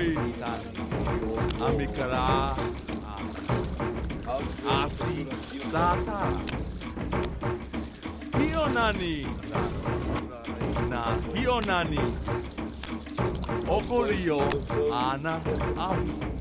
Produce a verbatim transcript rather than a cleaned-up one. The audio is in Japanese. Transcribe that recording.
Amikara Asi Tata Hionani Na Hionani Okorio Ana Au